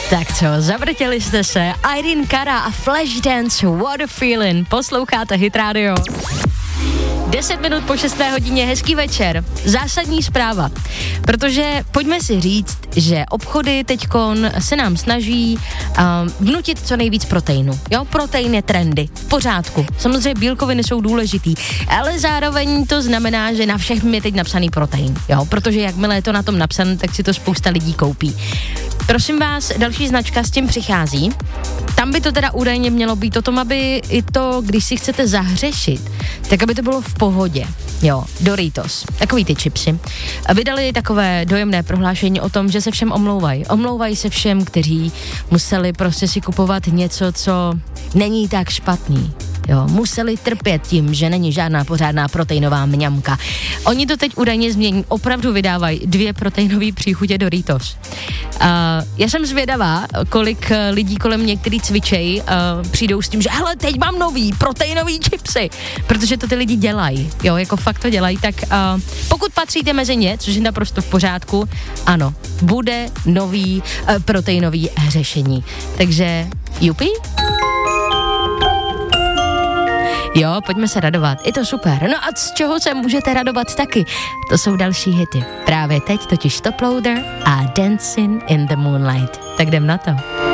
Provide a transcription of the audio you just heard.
Tak co, zavrtěli jste se, Irene Cara a Flashdance, What a Feeling, posloucháte Hit Radio. 10 minut po 6. hodině, hezký večer. Zásadní zpráva, protože pojďme si říct, že obchody teďkon se nám snaží vnutit co nejvíc proteinu. Jo, protein je trendy, v pořádku. Samozřejmě bílkoviny jsou důležitý, ale zároveň to znamená, že na všem je teď napsaný protein. Jo, protože jakmile je to na tom napsané, tak si to spousta lidí koupí. Prosím vás, další značka s tím přichází. Tam by to teda údajně mělo být o tom, aby i to, když si chcete zahřešit, tak aby to bylo v pohodě. Jo, Doritos, takový ty chipsy. Vydali takové dojemné prohlášení o tom, že se všem omlouvají. Omlouvají se všem, kteří museli prostě si kupovat něco, co není tak špatný. Jo, museli trpět tím, že není žádná pořádná proteinová mňamka. Oni to teď údajně změní, opravdu vydávají 2 proteinové příchutě Doritos. Já jsem zvědavá, kolik lidí kolem mě, kteří cvičejí, přijdou s tím, že hele, teď mám nový proteinový chipsy, protože to ty lidi dělají, jo, jako fakt to dělají, tak pokud patříte mezi ně, což je naprosto v pořádku, ano, bude nový proteinový řešení. Takže, jupi? Jo, pojďme se radovat, je to super. No a z čeho se můžete radovat taky? To jsou další hity. Právě teď totiž Top Loader a Dancing in the Moonlight. Tak jdem na to.